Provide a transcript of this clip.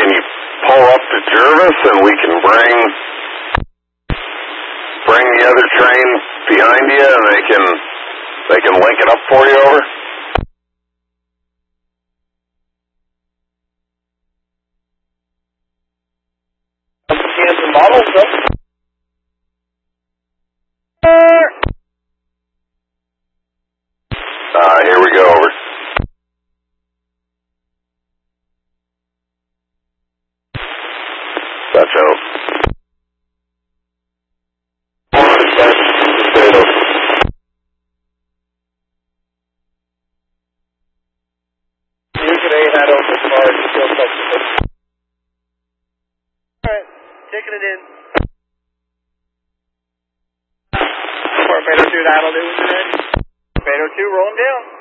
you pull up to Jervis and we can bring the other train behind you and they can link it up for you, over? Some models, Here we go, over. That's out. Alright, taking it in. For Beta 2 to Idle, do it. Beta 2 rolling down.